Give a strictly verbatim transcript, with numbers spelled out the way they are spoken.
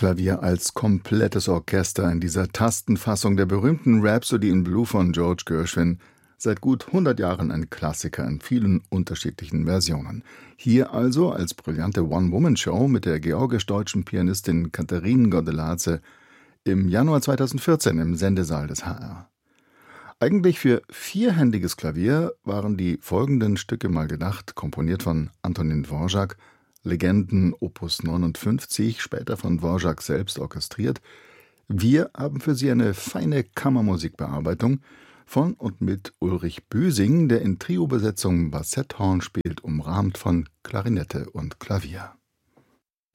Klavier als komplettes Orchester in dieser Tastenfassung der berühmten Rhapsody in Blue von George Gershwin. Seit gut hundert Jahren ein Klassiker in vielen unterschiedlichen Versionen. Hier also als brillante One-Woman-Show mit der georgisch-deutschen Pianistin Katerin Gordeladze im Januar zweitausendvierzehn im Sendesaal des H R. Eigentlich für vierhändiges Klavier waren die folgenden Stücke mal gedacht, komponiert von Antonin Dvorak, Legenden Opus neunundfünfzig, später von Dvorak selbst orchestriert. Wir haben für Sie eine feine Kammermusikbearbeitung von und mit Ulrich Büsing, der in Trio-Besetzung Bassetthorn spielt, umrahmt von Klarinette und Klavier.